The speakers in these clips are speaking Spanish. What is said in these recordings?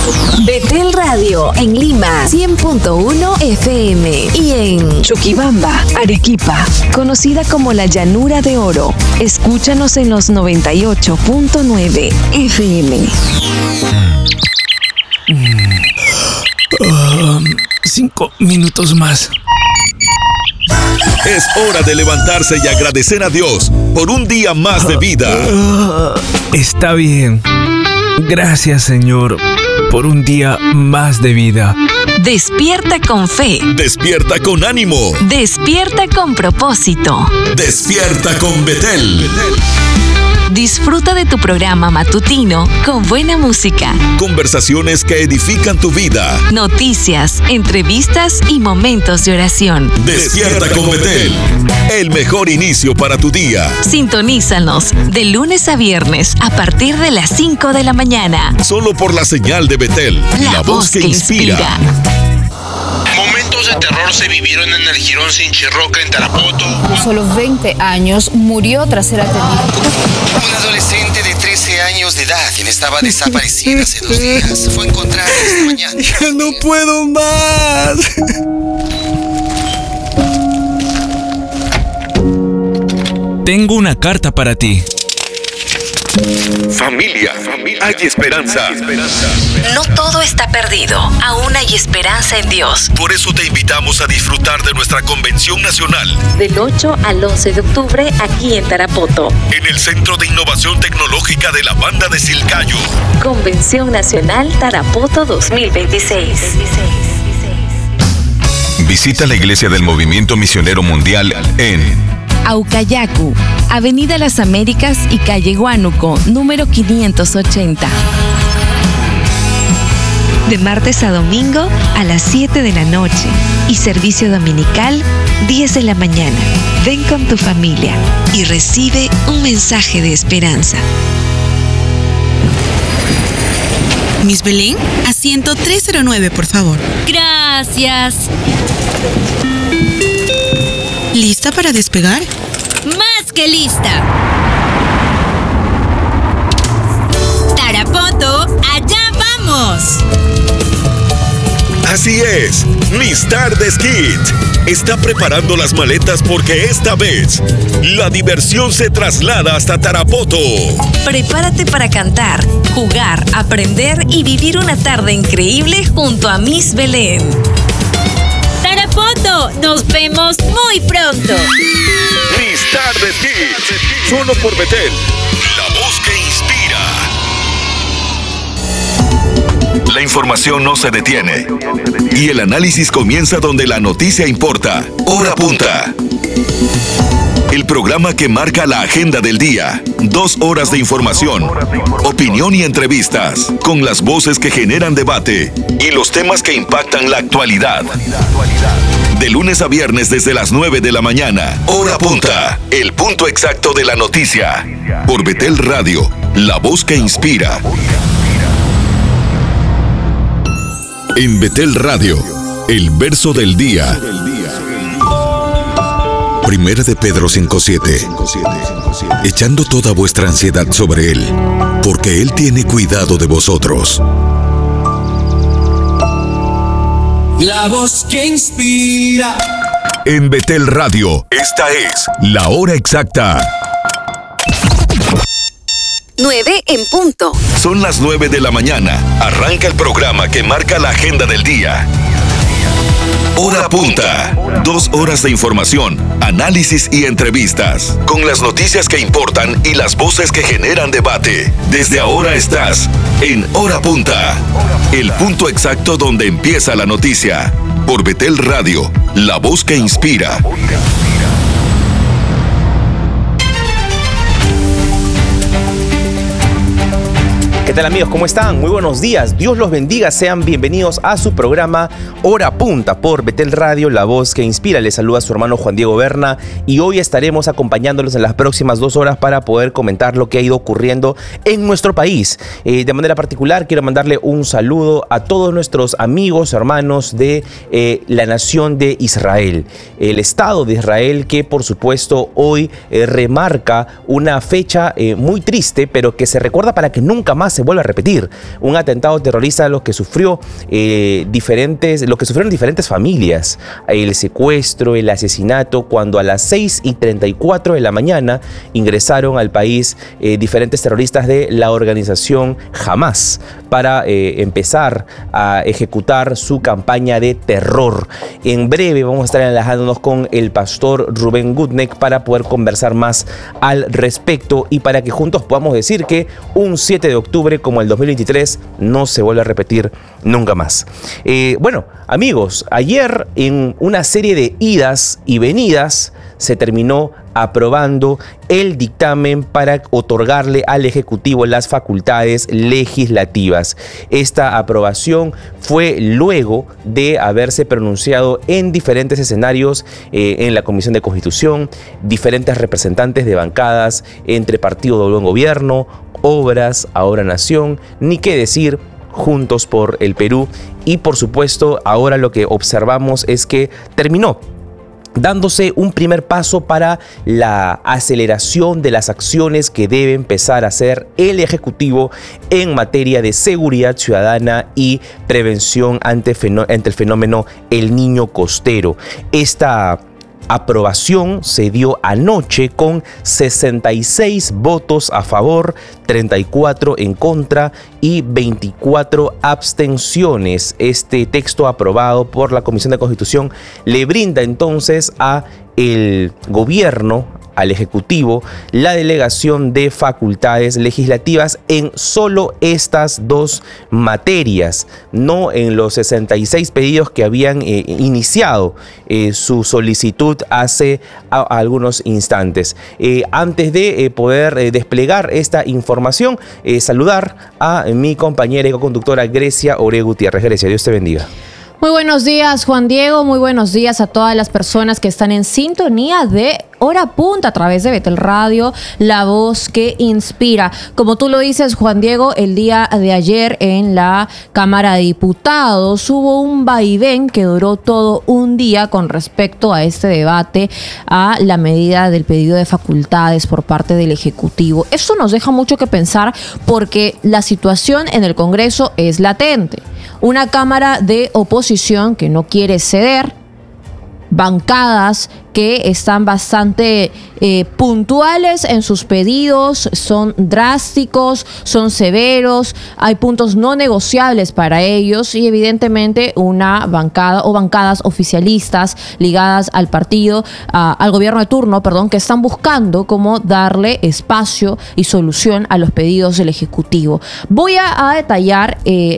Betel Radio en Lima 100.1 FM y en Chuquibamba, Arequipa, conocida como la Llanura de Oro. Escúchanos en los 98.9 FM. 5 minutos más. Es hora de levantarse y agradecer a Dios por un día más de vida. Está bien. Gracias, Señor, por un día más de vida. Despierta con fe. Despierta con ánimo. Despierta con propósito. Despierta con Betel. Disfruta de tu programa matutino con buena música, Conversaciones que edifican tu vida. noticias, entrevistas y momentos de oración. Despierta con Betel. El mejor inicio para tu día. Sintonízanos de lunes a viernes a partir de las 5 de la mañana. Solo por la señal de Betel. La voz que inspira. Momentos de terror se vivieron en el Jirón Sinchirroca en Tarapoto. A solo 20 años murió tras ser atendido. Un adolescente de 13 años de edad, quien estaba desaparecida hace 2 días, fue encontrada esta mañana. ¡Ya no puedo más! Tengo una carta para ti. Familia, hay esperanza. No todo está perdido. Aún hay esperanza en Dios. Por eso te invitamos a disfrutar de nuestra convención nacional Del 8 al 11 de octubre aquí en Tarapoto. en el Centro de Innovación Tecnológica de la Banda de Silcayo. Convención Nacional Tarapoto 2026. Visita la Iglesia del Movimiento Misionero Mundial en Aucayacu, Avenida Las Américas y Calle Huánuco, número 580. De martes a domingo a las 7 de la noche y servicio dominical 10 de la mañana. Ven con tu familia y recibe un mensaje de esperanza. Miss Belén, asiento 309, por favor. Gracias. ¿Lista para despegar? Más que lista. Tarapoto, allá vamos. Así es, Miss Tardes Kids está preparando las maletas porque esta vez la diversión se traslada hasta Tarapoto. Prepárate para cantar, jugar, aprender y vivir una tarde increíble junto a Miss Belén. Tarapoto, nos vemos muy pronto. Miss Tardes Kids, solo por Betel, la voz que inspira. La información no se detiene y el análisis comienza donde la noticia importa. Hora punta. El programa que marca la agenda del día. 2 horas de información, opinión y entrevistas, con las voces que generan debate y los temas que impactan la actualidad. De lunes a viernes desde las 9 de la mañana. Hora punta. El punto exacto de la noticia. Por Betel Radio, la voz que inspira. En Betel Radio, el verso del día. Primera de Pedro 5:7. Echando toda vuestra ansiedad sobre Él, porque Él tiene cuidado de vosotros. La voz que inspira. En Betel Radio, esta es la hora exacta. 9 en punto. Son las 9 de la mañana. Arranca el programa que marca la agenda del día. Hora punta. 2 horas de información, análisis y entrevistas, con las noticias que importan y las voces que generan debate. Desde ahora estás en Hora punta. El punto exacto donde empieza la noticia. Por Betel Radio, la voz que inspira. ¿Qué tal, amigos? ¿Cómo están? Muy buenos días. Dios los bendiga. Sean bienvenidos a su programa Hora Punta por Betel Radio, la voz que inspira. Les saluda su hermano Juan Diego Berna y hoy estaremos acompañándolos en las próximas 2 horas para poder comentar lo que ha ido ocurriendo en nuestro país. De manera particular, quiero mandarle un saludo a todos nuestros amigos, hermanos de la nación de Israel. El Estado de Israel que, por supuesto, hoy remarca una fecha muy triste, pero que se recuerda para que nunca más más se vuelva a repetir. Un atentado terrorista lo que sufrieron diferentes familias. El secuestro, el asesinato, cuando a las 6:34 de la mañana ingresaron al país diferentes terroristas de la organización Hamas para empezar a ejecutar su campaña de terror. En breve vamos a estar enlazándonos con el pastor Rubén Gutnick para poder conversar más al respecto y para que juntos podamos decir que un 7 de octubre como el 2023 no se vuelve a repetir nunca más. Bueno, amigos, ayer en una serie de idas y venidas se terminó aprobando el dictamen para otorgarle al Ejecutivo las facultades legislativas. Esta aprobación fue luego de haberse pronunciado en diferentes escenarios en la Comisión de Constitución, diferentes representantes de bancadas entre Partido de Buen Gobierno, Obras, Ahora Nación, ni qué decir, Juntos por el Perú. Y por supuesto, ahora lo que observamos es que terminó dándose un primer paso para la aceleración de las acciones que debe empezar a hacer el Ejecutivo en materia de seguridad ciudadana y prevención ante el fenómeno El Niño Costero. Esta aprobación se dio anoche con 66 votos a favor, 34 en contra y 24 abstenciones. Este texto aprobado por la Comisión de Constitución le brinda entonces a el gobierno, al Ejecutivo, la delegación de facultades legislativas en solo estas dos materias, no en los 66 pedidos que habían iniciado su solicitud hace algunos instantes. Antes de poder desplegar esta información, saludar a mi compañera y co-conductora Grecia Orego Gutiérrez. Grecia, Dios te bendiga. Muy buenos días, Juan Diego. Muy buenos días a todas las personas que están en sintonía de Hora Punta a través de Betel Radio, la voz que inspira. Como tú lo dices, Juan Diego, el día de ayer en la Cámara de Diputados hubo un vaivén que duró todo un día con respecto a este debate, a la medida del pedido de facultades por parte del Ejecutivo. Esto nos deja mucho que pensar porque la situación en el Congreso es latente. Una Cámara de oposición que no quiere ceder, bancadas que están bastante puntuales en sus pedidos, son drásticos, son severos, hay puntos no negociables para ellos y evidentemente una bancada o bancadas oficialistas ligadas al partido, al gobierno de turno, que están buscando cómo darle espacio y solución a los pedidos del Ejecutivo. Voy a detallar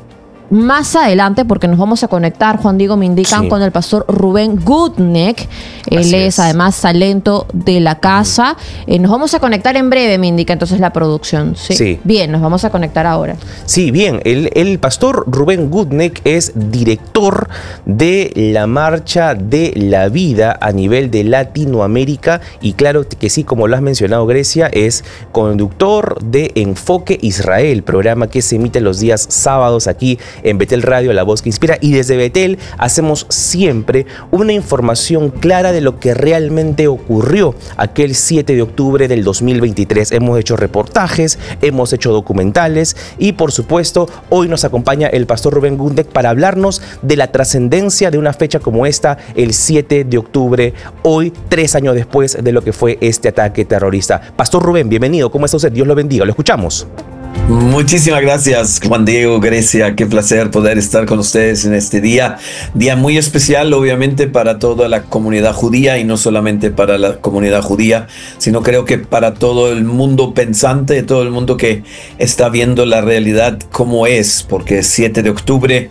más adelante, porque nos vamos a conectar, Juan Diego, me indican, con el pastor Rubén Gutnick. Él es además talento de la casa. Nos vamos a conectar en breve, me indica entonces la producción. Sí. Bien, nos vamos a conectar ahora. Sí, bien. El pastor Rubén Gutnick es director de la Marcha de la Vida a nivel de Latinoamérica y claro que sí, como lo has mencionado, Grecia, es conductor de Enfoque Israel, programa que se emite los días sábados aquí en Betel Radio, la voz que inspira, y desde Betel hacemos siempre una información clara de lo que realmente ocurrió aquel 7 de octubre del 2023. Hemos hecho reportajes, hemos hecho documentales y por supuesto hoy nos acompaña el pastor Rubén Gutnick para hablarnos de la trascendencia de una fecha como esta, el 7 de octubre, hoy 3 años después de lo que fue este ataque terrorista. Pastor Rubén, bienvenido, ¿cómo está usted? Dios lo bendiga, lo escuchamos. Muchísimas gracias, Juan Diego, Grecia, qué placer poder estar con ustedes en este día muy especial, obviamente para toda la comunidad judía y no solamente para la comunidad judía, sino creo que para todo el mundo pensante, todo el mundo que está viendo la realidad como es, porque 7 de octubre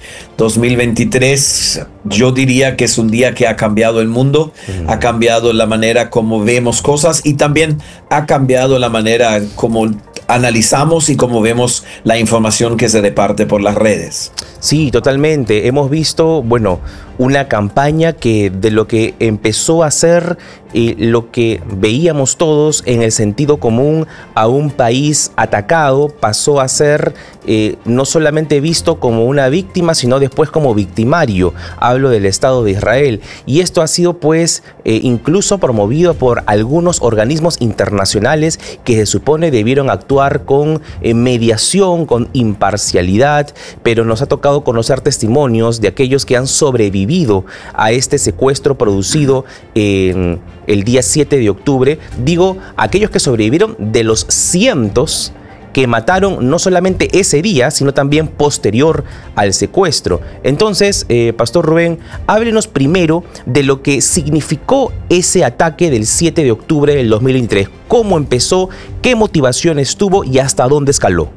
2023, yo diría que es un día que ha cambiado el mundo, ha cambiado la manera como vemos cosas y también ha cambiado la manera como analizamos y como vemos la información que se reparte por las redes. Sí, totalmente. Hemos visto, una campaña que de lo que empezó a ser lo que veíamos todos en el sentido común a un país atacado, pasó a ser no solamente visto como una víctima, sino después como victimario. Hablo del Estado de Israel. Y esto ha sido pues incluso promovido por algunos organismos internacionales que se supone debieron actuar con mediación, con imparcialidad, pero nos ha tocado conocer testimonios de aquellos que han sobrevivido a este secuestro producido el día 7 de octubre. Digo, aquellos que sobrevivieron de los cientos que mataron no solamente ese día, sino también posterior al secuestro. Entonces, Pastor Rubén, háblenos primero de lo que significó ese ataque del 7 de octubre del 2023. ¿Cómo empezó? ¿Qué motivaciones tuvo? ¿Y hasta dónde escaló?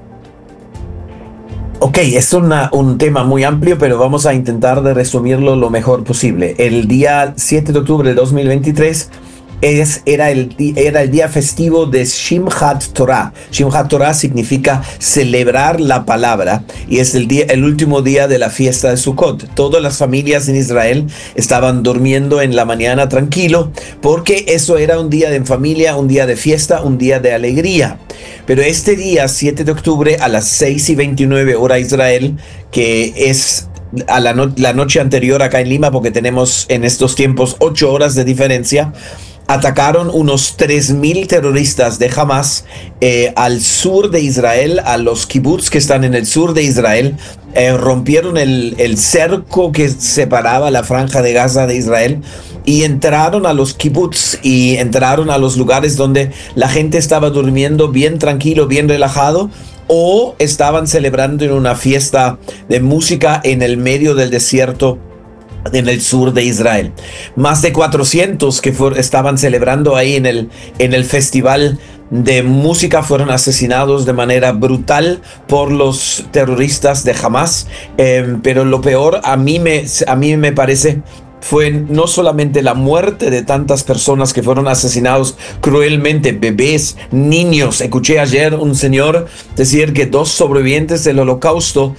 Ok, es un tema muy amplio, pero vamos a intentar de resumirlo lo mejor posible. El día 7 de octubre de 2023 era el día festivo de Simchat Torah. Simchat Torah significa celebrar la palabra, y es el último día de la fiesta de Sukkot. Todas las familias en Israel estaban durmiendo en la mañana tranquilo, porque eso era un día de familia, un día de fiesta, un día de alegría. Pero este día, 7 de octubre, a las 6:29 hora Israel, que es a la noche anterior acá en Lima, porque tenemos en estos tiempos 8 horas de diferencia, atacaron unos 3,000 terroristas de Hamas al sur de Israel, a los kibbutz que están en el sur de Israel. Rompieron el cerco que separaba la franja de Gaza de Israel y entraron a los kibbutz y entraron a los lugares donde la gente estaba durmiendo bien tranquilo, bien relajado, o estaban celebrando en una fiesta de música en el medio del desierto en el sur de Israel. Más de 400 que estaban celebrando ahí en el festival de música fueron asesinados de manera brutal por los terroristas de Hamas. Pero lo peor a mí me parece fue no solamente la muerte de tantas personas que fueron asesinados cruelmente, bebés, niños. Escuché ayer un señor decir que 2 sobrevivientes del Holocausto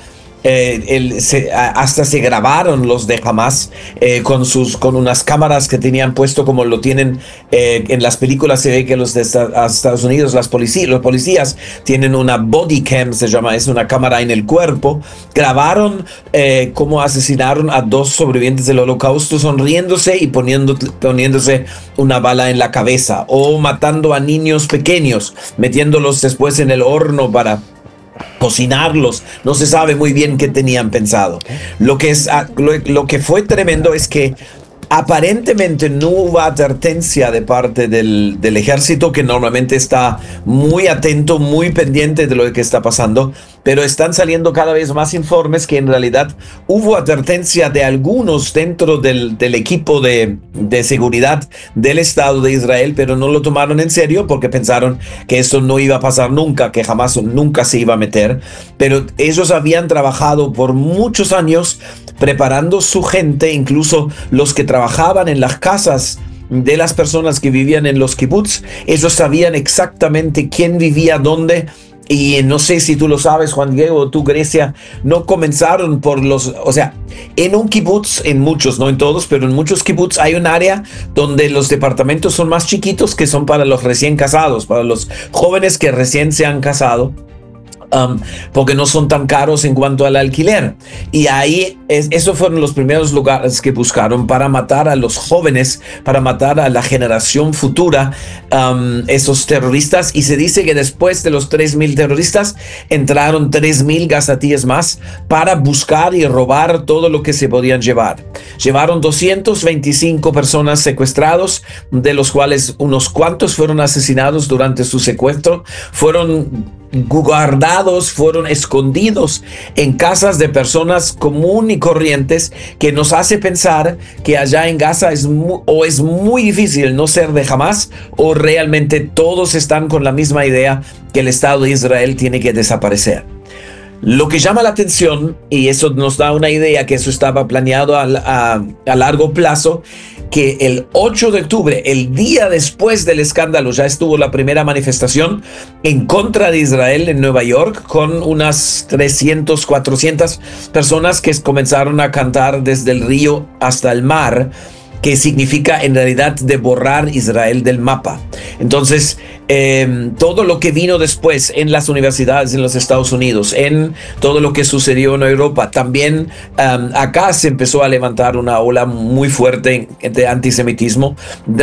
hasta se grabaron los de Hamas con unas cámaras que tenían puesto, como lo tienen en las películas. Se ve que los de Estados Unidos, los policías tienen una body cam, se llama, es una cámara en el cuerpo. Grabaron cómo asesinaron a 2 sobrevivientes del Holocausto sonriéndose y poniéndose una bala en la cabeza, o matando a niños pequeños, metiéndolos después en el horno para cocinarlos. No se sabe muy bien qué tenían pensado. Lo que fue tremendo es que aparentemente no hubo advertencia de parte del ejército, que normalmente está muy atento, muy pendiente de lo que está pasando, pero están saliendo cada vez más informes que en realidad hubo advertencia de algunos dentro del equipo de seguridad del Estado de Israel, pero no lo tomaron en serio porque pensaron que esto no iba a pasar nunca, que jamás nunca se iba a meter. Pero ellos habían trabajado por muchos años preparando su gente, incluso los que trabajaban en las casas de las personas que vivían en los kibbutz. Ellos sabían exactamente quién vivía dónde. Y no sé si tú lo sabes, Juan Diego, tú, Grecia, no comenzaron por en un kibbutz, en muchos, no en todos, pero en muchos kibbutz hay un área donde los departamentos son más chiquitos, que son para los recién casados, para los jóvenes que recién se han casado. Porque no son tan caros en cuanto al alquiler. Y ahí, esos fueron los primeros lugares que buscaron para matar a los jóvenes, para matar a la generación futura, esos terroristas. Y se dice que después de los 3,000 terroristas, entraron 3,000 gazatíes más para buscar y robar todo lo que se podían llevar. Llevaron 225 personas secuestrados, de los cuales unos cuantos fueron asesinados durante su secuestro. Fueron guardados, fueron escondidos en casas de personas común y corrientes, que nos hace pensar que allá en Gaza es muy difícil no ser de Hamas, o realmente todos están con la misma idea que el Estado de Israel tiene que desaparecer. Lo que llama la atención, y eso nos da una idea que eso estaba planeado a largo plazo, que el 8 de octubre, el día después del escándalo, ya estuvo la primera manifestación en contra de Israel en Nueva York, con unas 300, 400 personas que comenzaron a cantar desde el río hasta el mar, que significa en realidad de borrar Israel del mapa. Entonces, todo lo que vino después en las universidades en los Estados Unidos, en todo lo que sucedió en Europa, también acá se empezó a levantar una ola muy fuerte de antisemitismo.